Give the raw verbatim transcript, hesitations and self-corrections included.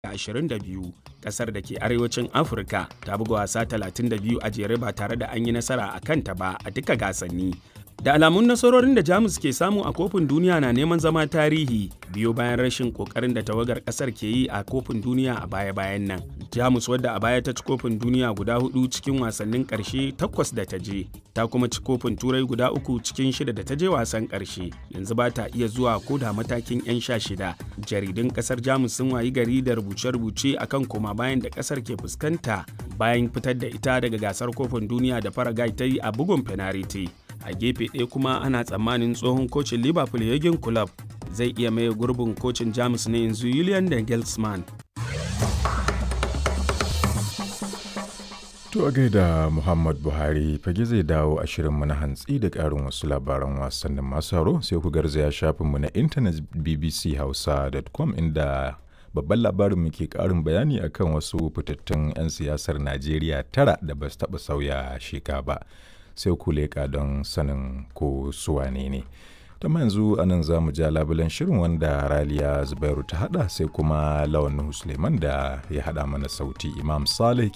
ashirin da biyu, kasar da ke arewacin Afirka ta buga wasa talatin da biyu a jere ba tare da an yi nasara a kanta ba a duka gasanni. Da alamun nasarorin da Jamus ke samu a kofin duniya na neman zama tarihi biyo bayan rashin kokarin da tawagar kasar ke yi a kofin duniya a baya-bayan nan. Jamus, wadda a baya ta ci kofin duniya guda hudu cikin wasannin karshe takwas da ta je, ta kuma ci kofin turai guda uku cikin shida da ta je wasan karshe, yanzu ba ta iya zuwa ko da matakin 'yan sha shida. Jaridun kasar Jamus sun wayi gari da rubuce-rubuce akan koma bayan da kasar ke fuskanta bayan fitar da ita daga gasar kofin duniya da Paraguay ta yi a bugun fenariti. A gefe ɗaya kuma ana tsammanin tsohon kocin Liverpool Jurgen Klopp zai iya maye gurbin kocin Jamus na yanzu Julian Nagelsmann. To a gaida Muhammad Buhari fage zai dawo a shirinmu na hantsi da ƙarin wasu labaran wasannin masu haro sai ku garzaya shafinmu na intanet b b c hausa dot com inda babban labarin muke ƙarin bayani akan wasu fitattun 'yan siyasar Najeriya tara da ba su taɓa sauya sheka ba. Sai ku leƙa don sanin ko su wane ne. Ta yanzu anan za mu ja labulen shirin wanda Raliya Zubairu ta hada sai kuma Lawan Suleiman da ya hada mana sauti. Imam Saleh